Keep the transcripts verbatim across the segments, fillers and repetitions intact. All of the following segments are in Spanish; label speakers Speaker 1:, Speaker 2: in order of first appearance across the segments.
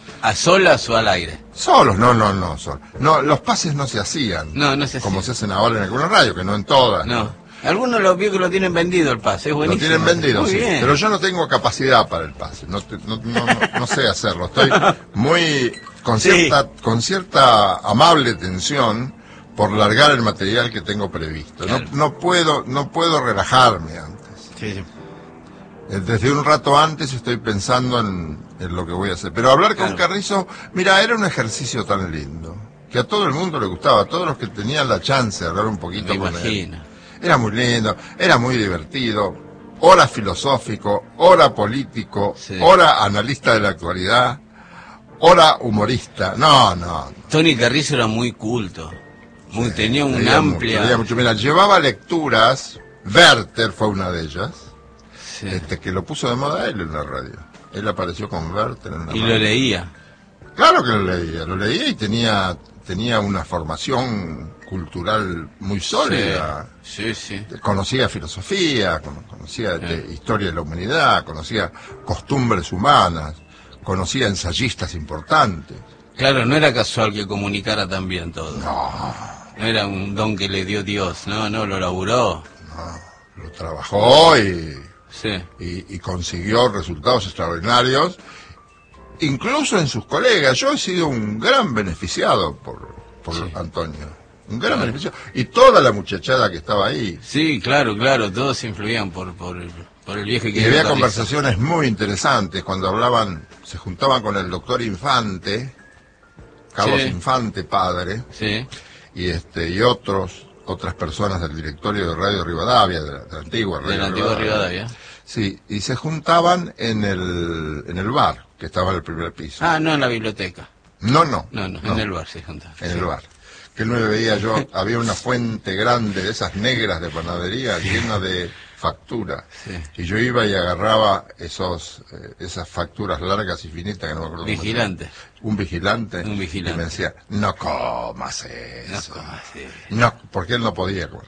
Speaker 1: ¿A solas o al aire?
Speaker 2: Solos, no, no, no, solos. No, los pases no se hacían.
Speaker 1: No, no se hacían.
Speaker 2: Como se hacen ahora en algunas radios, que no en todas.
Speaker 1: No. Algunos lo vio que lo tienen vendido el pase, es buenísimo.
Speaker 2: Lo tienen vendido,
Speaker 1: muy
Speaker 2: sí.
Speaker 1: bien.
Speaker 2: Pero yo no tengo capacidad para el pase. No, te- no, no, no, no sé hacerlo. Estoy muy con cierta, sí. con cierta amable tensión por largar el material que tengo previsto.
Speaker 1: Claro.
Speaker 2: No, no puedo, no puedo relajarme antes.
Speaker 1: Sí, sí.
Speaker 2: Desde un rato antes estoy pensando en, en lo que voy a hacer. Pero hablar con
Speaker 1: Claro.
Speaker 2: Carrizo, mira, era un ejercicio tan lindo, que a todo el mundo le gustaba, a todos los que tenían la chance de hablar un poquito
Speaker 1: Me
Speaker 2: con
Speaker 1: imagino.
Speaker 2: él. Era muy lindo, era muy divertido, ora filosófico, ora político,
Speaker 1: Sí.
Speaker 2: ora analista de la actualidad, ora humorista. No, no.
Speaker 1: Tony Carrizo era muy culto. Muy,
Speaker 2: Sí,
Speaker 1: tenía una
Speaker 2: leía
Speaker 1: amplia...
Speaker 2: mucho, leía mucho. Mira, llevaba lecturas, Werther fue una de ellas,
Speaker 1: Sí.
Speaker 2: este que lo puso de moda él en la radio. Él apareció con Werther en la
Speaker 1: Y
Speaker 2: radio.
Speaker 1: lo leía.
Speaker 2: Claro que lo leía, lo leía y tenía tenía una formación cultural muy sólida.
Speaker 1: Sí, sí. sí.
Speaker 2: Conocía filosofía, cono- conocía
Speaker 1: Sí.
Speaker 2: de historia de la humanidad, conocía costumbres humanas, conocía ensayistas importantes.
Speaker 1: Claro, no era casual que comunicara tan bien todo.
Speaker 2: No,
Speaker 1: No era un don que le dio Dios, no, no, lo laburó.
Speaker 2: lo trabajó y,
Speaker 1: Sí.
Speaker 2: y, y consiguió resultados extraordinarios, incluso en sus colegas. Yo he sido un gran beneficiado por, por
Speaker 1: Sí.
Speaker 2: Antonio, un gran
Speaker 1: Claro.
Speaker 2: beneficiado. Y toda la muchachada que estaba ahí.
Speaker 1: Sí, claro, claro, todos se influían por, por, el, por el viejo que
Speaker 2: Y había
Speaker 1: era
Speaker 2: conversaciones muy interesantes cuando hablaban, se juntaban con el doctor Infante, Carlos
Speaker 1: Sí.
Speaker 2: Infante, padre,
Speaker 1: Sí,
Speaker 2: y este y otros otras personas del directorio de Radio Rivadavia, de la, de la antigua Radio
Speaker 1: de la antigua Rivadavia.
Speaker 2: Sí, y se juntaban en el en el bar, que estaba en el primer piso.
Speaker 1: Ah, no en la biblioteca.
Speaker 2: No, no.
Speaker 1: No, no, en el bar se juntaban.
Speaker 2: En
Speaker 1: Sí.
Speaker 2: el bar. Que no me veía yo, había una fuente grande de esas negras de panadería llena de facturas.
Speaker 1: Sí.
Speaker 2: Y yo iba y agarraba esos eh, esas facturas largas y finitas que no me acuerdo cómo se
Speaker 1: Vigilante.
Speaker 2: llama. Un vigilante.
Speaker 1: Un vigilante.
Speaker 2: Y me decía, no comas eso.
Speaker 1: No comas, sí.
Speaker 2: No, porque él no podía comer.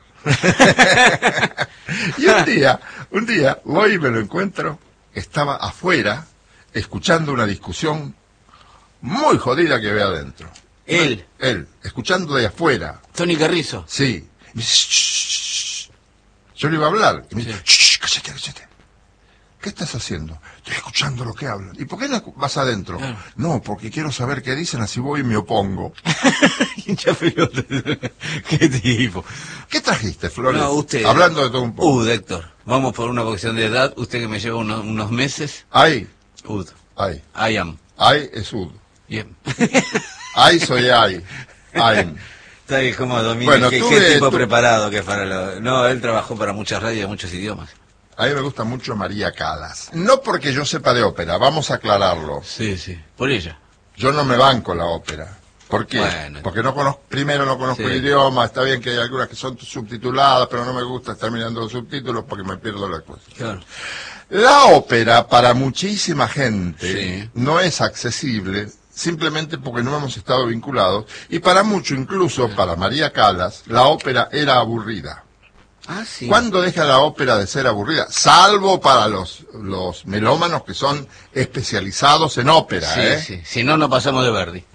Speaker 2: Y un día, un día, voy y me lo encuentro, estaba afuera, escuchando una discusión muy jodida que había adentro.
Speaker 1: Él,
Speaker 2: Él, escuchando de afuera.
Speaker 1: Tony Carrizo.
Speaker 2: Sí. Y me dice, "Shh, shh". Yo le iba a hablar. Y me dice, "Shh, cállate, cállate. ¿Qué estás haciendo? Estoy escuchando lo que hablan. ¿Y por qué no vas adentro?
Speaker 1: Claro.
Speaker 2: No, porque quiero saber qué dicen, así voy y me opongo.
Speaker 1: Hincha pelota. Qué tipo.
Speaker 2: ¿Qué trajiste, Flores?
Speaker 1: No, usted.
Speaker 2: Hablando de todo un poco.
Speaker 1: Ud, Héctor. Vamos por una cuestión de edad. Usted que me lleva unos, unos meses.
Speaker 2: Ay,
Speaker 1: Ud.
Speaker 2: ay.
Speaker 1: I am.
Speaker 2: Ay es ud.
Speaker 1: Bien.
Speaker 2: Ay soy ay. Ay.
Speaker 1: Está bien, como domina.
Speaker 2: Bueno,
Speaker 1: qué,
Speaker 2: tuve-
Speaker 1: qué tipo
Speaker 2: tu-
Speaker 1: preparado que es para lo... No, él trabajó para muchas radios, muchos idiomas.
Speaker 2: A mí me gusta mucho María Calas. No porque yo sepa de ópera, vamos a aclararlo.
Speaker 1: Sí, sí. Por ella.
Speaker 2: Yo no me banco la ópera. ¿Por qué?
Speaker 1: Bueno.
Speaker 2: Porque no conozco, primero no conozco
Speaker 1: Sí.
Speaker 2: el idioma, está bien que hay algunas que son subtituladas, pero no me gusta estar mirando los subtítulos porque me pierdo la cosa.
Speaker 1: Claro.
Speaker 2: La ópera, para muchísima gente,
Speaker 1: Sí.
Speaker 2: no es accesible, simplemente porque no hemos estado vinculados, y para mucho, incluso para María Calas, la ópera era aburrida.
Speaker 1: Ah, sí.
Speaker 2: ¿Cuándo deja la ópera de ser aburrida? Salvo para los, los melómanos que son especializados en ópera,
Speaker 1: Sí,
Speaker 2: ¿eh?
Speaker 1: sí. Si no, no pasamos de Verdi.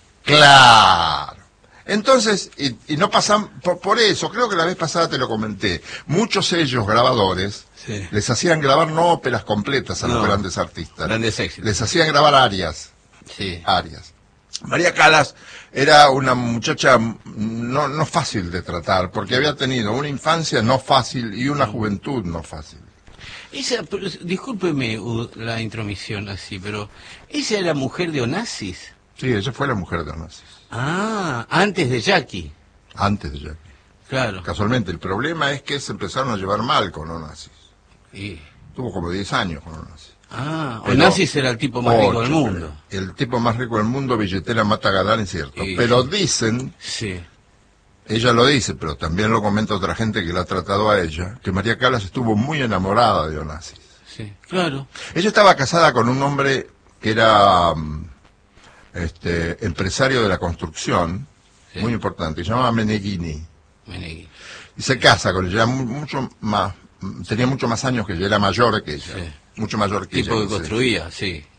Speaker 2: Claro. Entonces, y, y no pasan, por, por eso, creo que la vez pasada te lo comenté, muchos sellos grabadores
Speaker 1: Sí.
Speaker 2: les hacían grabar no óperas completas a los
Speaker 1: No.
Speaker 2: grandes artistas.
Speaker 1: Grandes éxitos.
Speaker 2: Les hacían grabar arias,
Speaker 1: Sí.
Speaker 2: arias. María Calas era una muchacha no, no fácil de tratar, porque había tenido una infancia no fácil y una juventud no fácil.
Speaker 1: Esa, pero, discúlpeme uh, la intromisión así, pero ¿esa era mujer de Onassis?
Speaker 2: Sí, ella fue la mujer de Onassis,
Speaker 1: Ah, antes de Jackie.
Speaker 2: antes de Jackie.
Speaker 1: Claro.
Speaker 2: Casualmente, el problema es que se empezaron a llevar mal con Onassis.
Speaker 1: Y,
Speaker 2: Tuvo como diez años con Onassis.
Speaker 1: ah,
Speaker 2: Pero-
Speaker 1: Onassis era el tipo más rico del
Speaker 2: Ocho,
Speaker 1: mundo.
Speaker 2: creo. El tipo más rico del mundo, billetera mata galán, es cierto.
Speaker 1: Sí.
Speaker 2: Pero dicen,
Speaker 1: Sí.
Speaker 2: ella lo dice, pero también lo comenta otra gente que la ha tratado a ella, que María Calas estuvo muy enamorada de Onassis.
Speaker 1: Sí, claro.
Speaker 2: Ella estaba casada con un hombre que era mm, este, empresario de la construcción,
Speaker 1: Sí.
Speaker 2: muy importante, se llamaba Meneghini.
Speaker 1: Menegui.
Speaker 2: Y se casa con ella, mu- mucho más, tenía mucho más años que ella, era mayor que ella,
Speaker 1: Sí.
Speaker 2: mucho mayor que
Speaker 1: Tipo
Speaker 2: ella.
Speaker 1: que
Speaker 2: dice.
Speaker 1: construía, sí.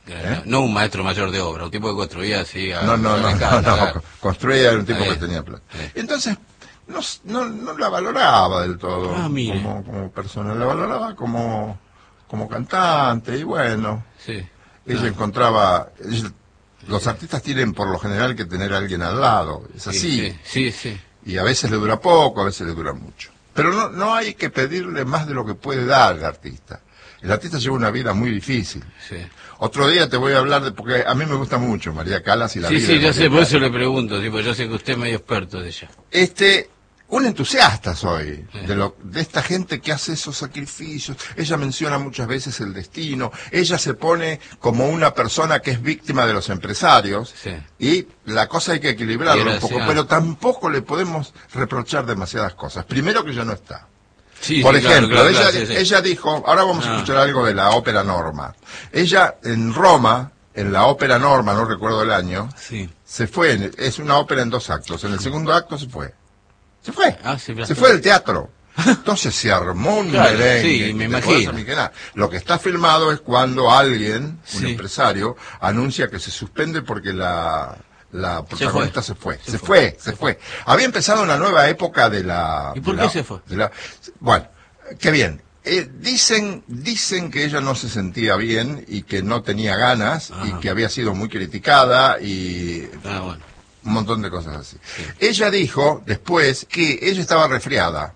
Speaker 2: ¿Eh?
Speaker 1: No un maestro mayor de obra, un tipo que construía así. A,
Speaker 2: No, no,
Speaker 1: a
Speaker 2: no,
Speaker 1: escala,
Speaker 2: no, no,
Speaker 1: claro.
Speaker 2: construía un tipo
Speaker 1: Ahí,
Speaker 2: que tenía plata.
Speaker 1: ahí.
Speaker 2: Entonces, no, no, no la valoraba del todo
Speaker 1: Ah, mire.
Speaker 2: como, como persona, la valoraba como, como cantante, y bueno,
Speaker 1: Sí.
Speaker 2: ella
Speaker 1: No.
Speaker 2: encontraba, ella- los artistas tienen por lo general que tener a alguien al lado, es así,
Speaker 1: Sí, sí, sí.
Speaker 2: y a veces le dura poco, a veces le dura mucho. Pero no, no hay que pedirle más de lo que puede dar el artista. El artista lleva una vida muy difícil.
Speaker 1: Sí,
Speaker 2: Otro día te voy a hablar de, porque a mí me gusta mucho María Callas y la
Speaker 1: sí,
Speaker 2: vida
Speaker 1: sí,
Speaker 2: de
Speaker 1: yo
Speaker 2: María
Speaker 1: sé, por
Speaker 2: Callas.
Speaker 1: eso le pregunto, tipo, yo sé que usted es medio experto de ella.
Speaker 2: Este, un entusiasta soy
Speaker 1: Sí.
Speaker 2: de lo, de esta gente que hace esos sacrificios. Ella menciona muchas veces el destino. Ella se pone como una persona que es víctima de los empresarios.
Speaker 1: Sí.
Speaker 2: Y la cosa hay que equilibrarla
Speaker 1: Y era
Speaker 2: un poco,
Speaker 1: así, ah.
Speaker 2: pero tampoco le podemos reprochar demasiadas cosas. Primero que ya no está.
Speaker 1: Sí,
Speaker 2: Por
Speaker 1: sí, claro,
Speaker 2: ejemplo,
Speaker 1: claro,
Speaker 2: ella,
Speaker 1: claro, sí, sí.
Speaker 2: ella dijo, ahora vamos a
Speaker 1: Ah.
Speaker 2: escuchar algo de la ópera Norma. Ella en Roma, en la ópera Norma, no recuerdo el año,
Speaker 1: Sí.
Speaker 2: se fue, en- es una ópera en dos actos, en el segundo acto se fue. Se fue,
Speaker 1: Ah, sí,
Speaker 2: se fue del teatro. Entonces se armó un
Speaker 1: Claro,
Speaker 2: merengue.
Speaker 1: sí,
Speaker 2: que
Speaker 1: me
Speaker 2: te
Speaker 1: imagino.
Speaker 2: podés imaginar. Lo que está filmado es cuando alguien, un
Speaker 1: Sí.
Speaker 2: empresario, anuncia que se suspende porque la, la protagonista se fue. Se,
Speaker 1: Se
Speaker 2: fue,
Speaker 1: fue.
Speaker 2: se fue. Había empezado una nueva época de la...
Speaker 1: ¿Y por
Speaker 2: de
Speaker 1: qué
Speaker 2: la-
Speaker 1: se fue?
Speaker 2: de la- bueno, qué bien. Eh, dicen, dicen que ella no se sentía bien y que no tenía ganas y
Speaker 1: Ajá.
Speaker 2: que había sido muy criticada y
Speaker 1: Ah, bueno.
Speaker 2: un montón de cosas así. Ella dijo después que ella estaba resfriada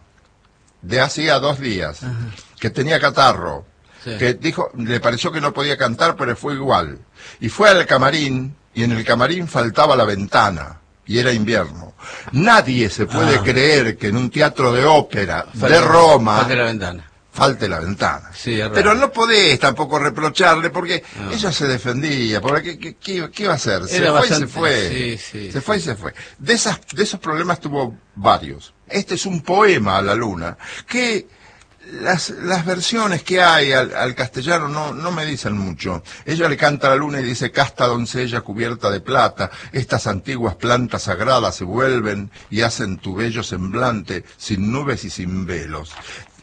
Speaker 2: de hacía dos días, que tenía catarro,
Speaker 1: Sí.
Speaker 2: que dijo, le pareció que no podía cantar, pero fue igual. Y fue al camarín y en el camarín faltaba la ventana. Y era invierno. Nadie se puede
Speaker 1: Ah.
Speaker 2: creer que en un teatro de ópera de
Speaker 1: Falta-
Speaker 2: Roma
Speaker 1: falta la ventana.
Speaker 2: falte la ventana.
Speaker 1: Sí, es raro.
Speaker 2: Pero no podés tampoco reprocharle porque
Speaker 1: No.
Speaker 2: ella se defendía. Porque, ¿qué, qué, qué iba a hacer? Se
Speaker 1: Era
Speaker 2: fue
Speaker 1: bastante-
Speaker 2: y se fue.
Speaker 1: sí, sí,
Speaker 2: se
Speaker 1: sí.
Speaker 2: fue y se fue. De, esas, de esos problemas tuvo varios. Este es un poema a la luna que las, las versiones que hay al, al castellano no, no me dicen mucho. Ella le canta a la luna y dice: casta doncella cubierta de plata, estas antiguas plantas sagradas se vuelven y hacen tu bello semblante sin nubes y sin velos.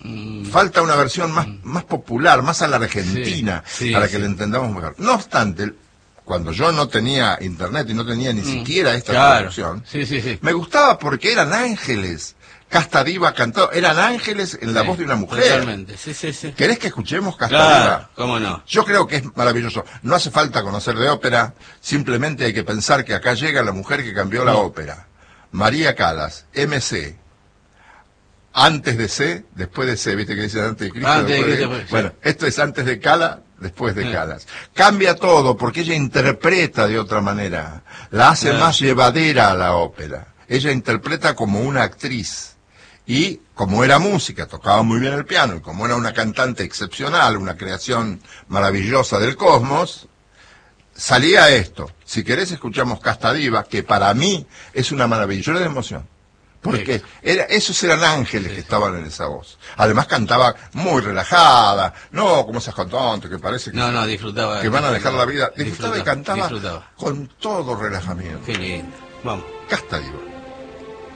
Speaker 2: Falta una versión más, más popular, más a la argentina,
Speaker 1: Sí, sí,
Speaker 2: para que
Speaker 1: sí.
Speaker 2: la entendamos mejor. No obstante, cuando yo no tenía internet y no tenía ni siquiera esta
Speaker 1: Mm. Claro.
Speaker 2: traducción,
Speaker 1: Sí, sí, sí.
Speaker 2: me gustaba porque eran ángeles. Casta Diva cantó, eran ángeles en la
Speaker 1: Sí,
Speaker 2: voz de una mujer.
Speaker 1: Totalmente, sí, sí, sí.
Speaker 2: ¿Querés que escuchemos Casta
Speaker 1: Claro,
Speaker 2: Diva?
Speaker 1: cómo no.
Speaker 2: Yo creo que es maravilloso. No hace falta conocer de ópera, simplemente hay que pensar que acá llega la mujer que cambió la ópera. María Callas, M C. Antes de C, después de C, ¿viste que dicen antes de Cristo?
Speaker 1: Antes de
Speaker 2: después
Speaker 1: Cristo, sí.
Speaker 2: Bueno, esto es antes de Cala, después de
Speaker 1: Sí.
Speaker 2: Calas. Cambia todo porque ella interpreta de otra manera. La hace
Speaker 1: Claro.
Speaker 2: más llevadera a la ópera. Ella interpreta como una actriz. Y como era música, tocaba muy bien el piano, y como era una cantante excepcional, una creación maravillosa del cosmos, salía esto. Si querés escuchamos Casta Diva, que para mí es una maravilla. Yo era de emoción. Porque era, esos eran ángeles que estaban en esa voz. Además cantaba muy relajada, no como esas cantantes que parece que,
Speaker 1: No, no, disfrutaba.
Speaker 2: que van a dejar
Speaker 1: disfrutaba,
Speaker 2: la vida. Disfrutaba y
Speaker 1: disfrutaba,
Speaker 2: cantaba
Speaker 1: disfrutaba.
Speaker 2: con todo relajamiento.
Speaker 1: Qué lindo. Vamos.
Speaker 2: Casta Diva.